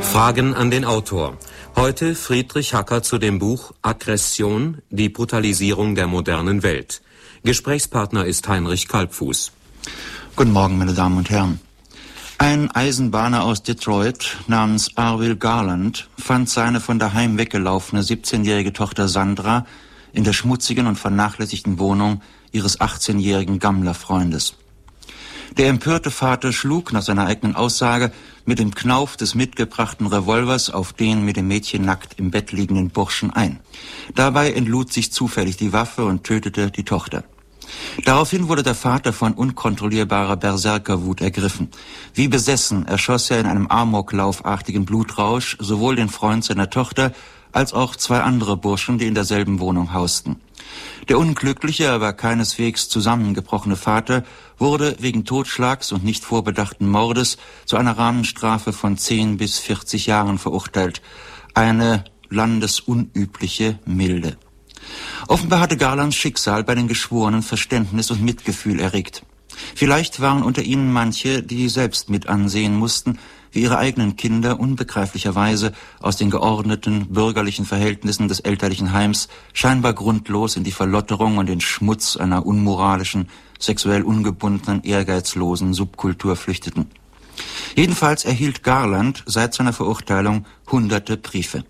Fragen an den Autor. Heute Friedrich Hacker zu dem Buch Aggression, die Brutalisierung der modernen Welt. Gesprächspartner ist Heinrich Kalbfuß. Guten Morgen, meine Damen und Herren. Ein Eisenbahner aus Detroit namens Arvil Garland fand seine von daheim weggelaufene 17-jährige Tochter Sandra in der schmutzigen und vernachlässigten Wohnung ihres 18-jährigen Gammler-Freundes. Der empörte Vater schlug nach seiner eigenen Aussage mit dem Knauf des mitgebrachten Revolvers auf den mit dem Mädchen nackt im Bett liegenden Burschen ein. Dabei entlud sich zufällig die Waffe und tötete die Tochter. Daraufhin wurde der Vater von unkontrollierbarer Berserkerwut ergriffen. Wie besessen erschoss er in einem amoklaufartigen Blutrausch sowohl den Freund seiner Tochter als auch zwei andere Burschen, die in derselben Wohnung hausten. Der unglückliche, aber keineswegs zusammengebrochene Vater wurde wegen Totschlags und nicht vorbedachten Mordes zu einer Rahmenstrafe von 10 bis 40 Jahren verurteilt. Eine landesunübliche Milde. Offenbar hatte Garlands Schicksal bei den Geschworenen Verständnis und Mitgefühl erregt. Vielleicht waren unter ihnen manche, die selbst mit ansehen mussten, wie ihre eigenen Kinder unbegreiflicherweise aus den geordneten bürgerlichen Verhältnissen des elterlichen Heims scheinbar grundlos in die Verlotterung und den Schmutz einer unmoralischen, sexuell ungebundenen, ehrgeizlosen Subkultur flüchteten. Jedenfalls erhielt Garland seit seiner Verurteilung hunderte Briefe.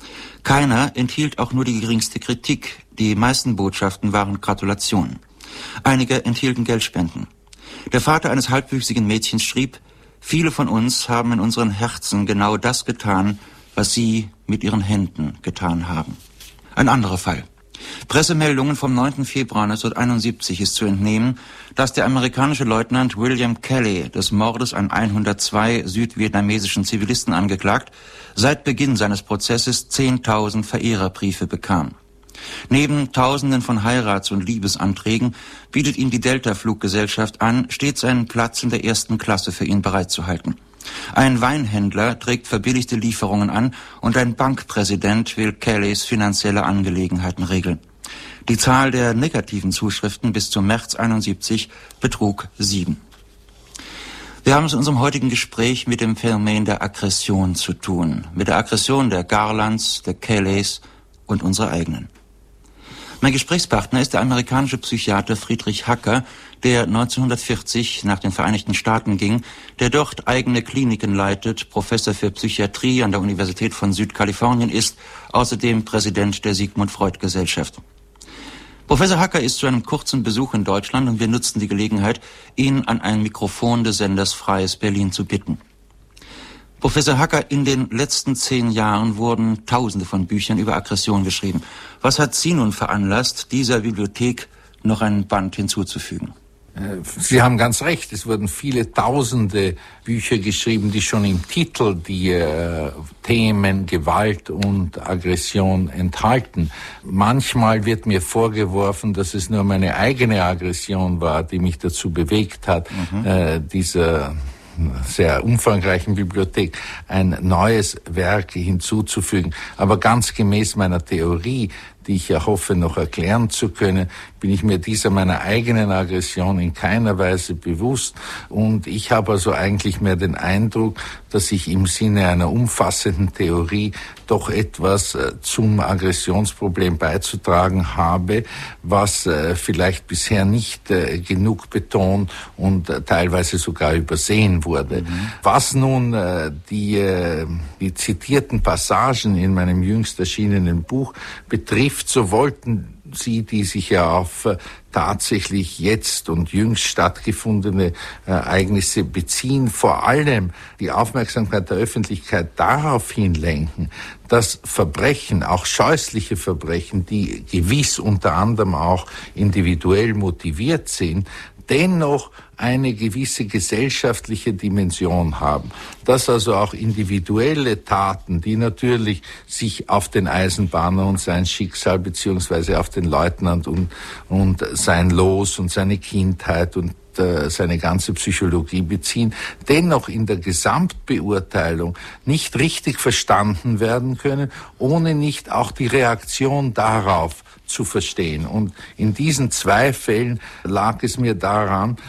Keiner enthielt auch nur die geringste Kritik, die meisten Botschaften waren Gratulationen. Einige enthielten Geldspenden. Der Vater eines halbwüchsigen Mädchens schrieb: Viele von uns haben in unseren Herzen genau das getan, was Sie mit Ihren Händen getan haben. Ein anderer Fall. Pressemeldungen vom 9. Februar 1971 ist zu entnehmen, dass der amerikanische Leutnant William Kelly des Mordes an 102 südvietnamesischen Zivilisten angeklagt, seit Beginn seines Prozesses 10.000 Verehrerbriefe bekam. Neben Tausenden von Heirats- und Liebesanträgen bietet ihm die Delta-Fluggesellschaft an, stets einen Platz in der ersten Klasse für ihn bereitzuhalten. Ein Weinhändler trägt verbilligte Lieferungen an und ein Bankpräsident will Kellys finanzielle Angelegenheiten regeln. Die Zahl der negativen Zuschriften bis zum März 71 betrug 7. Wir haben es in unserem heutigen Gespräch mit dem Phänomen der Aggression zu tun. Mit der Aggression der Garlands, der Kellys und unserer eigenen. Mein Gesprächspartner ist der amerikanische Psychiater Friedrich Hacker, der 1940 nach den Vereinigten Staaten ging, der dort eigene Kliniken leitet, Professor für Psychiatrie an der Universität von Südkalifornien ist, außerdem Präsident der Sigmund Freud Gesellschaft. Professor Hacker ist zu einem kurzen Besuch in Deutschland und wir nutzten die Gelegenheit, ihn an ein Mikrofon des Senders Freies Berlin zu bitten. Professor Hacker, in den letzten 10 Jahren wurden Tausende von Büchern über Aggression geschrieben. Was hat Sie nun veranlasst, dieser Bibliothek noch einen Band hinzuzufügen? Sie haben ganz recht, es wurden viele Tausende Bücher geschrieben, die schon im Titel die Themen Gewalt und Aggression enthalten. Manchmal wird mir vorgeworfen, dass es nur meine eigene Aggression war, die mich dazu bewegt hat, dieser sehr umfangreichen Bibliothek ein neues Werk hinzuzufügen. Aber ganz gemäß meiner Theorie, die ich ja hoffe noch erklären zu können, bin ich mir dieser meiner eigenen Aggression in keiner Weise bewusst. Und ich habe also eigentlich mehr den Eindruck, dass ich im Sinne einer umfassenden Theorie doch etwas zum Aggressionsproblem beizutragen habe, was vielleicht bisher nicht genug betont und teilweise sogar übersehen wurde. Was nun die zitierten Passagen in meinem jüngst erschienenen Buch betrifft, so wollten Sie, die sich ja auf tatsächlich jetzt und jüngst stattgefundene Ereignisse beziehen, vor allem die Aufmerksamkeit der Öffentlichkeit darauf hinlenken, dass Verbrechen, auch scheußliche Verbrechen, die gewiss unter anderem auch individuell motiviert sind, dennoch eine gewisse gesellschaftliche Dimension haben. Dass also auch individuelle Taten, die natürlich sich auf den Eisenbahner und sein Schicksal beziehungsweise auf den Leutnant und sein Los und seine Kindheit und seine ganze Psychologie beziehen, dennoch in der Gesamtbeurteilung nicht richtig verstanden werden können, ohne nicht auch die Reaktion darauf zu verstehen. Und in diesen 2 Fällen lag es mir daran,